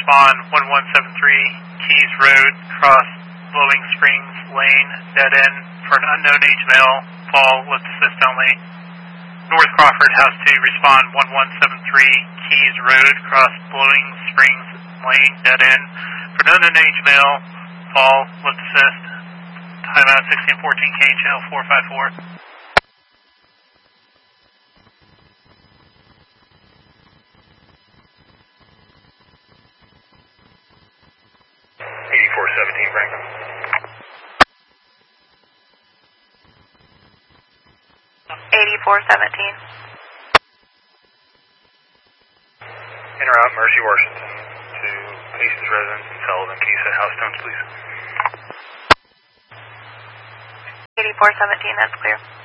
respond 1173 Keys Road, cross Blowing Springs Lane, dead end for an unknown age male, fall, lift assist only. North Crawford, House 2, respond 1173 Keys Road, cross Blowing Springs Lane, dead end for an unknown age male, fall, lift assist. Timeout 1614 KHL 454. 8417 Franklin. In or out Mercy, Washington to Pacers residence in Sullivan. Can you set house tones, please? 8417, that's clear.